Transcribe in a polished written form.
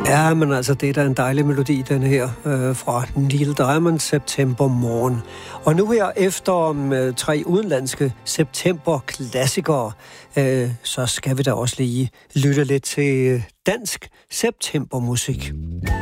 Ja, men altså, det er da en dejlig melodi, den her, fra Neil Diamond, September Morgen. Og nu her, efter 3 udenlandske september-klassikere, så skal vi da også lige lytte lidt til dansk septembermusik.